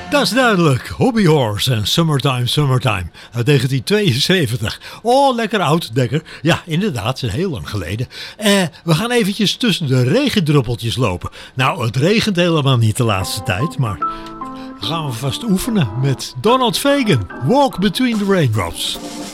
Dat is duidelijk. Hobby Horse en Summertime, Summertime uit 1972. Oh, lekker oud, Dekker. Ja, inderdaad, het is heel lang geleden. We gaan eventjes tussen de regendruppeltjes lopen. Nou, het regent helemaal niet de laatste tijd, maar gaan we vast oefenen met Donald Fagen. Walk Between the Raindrops.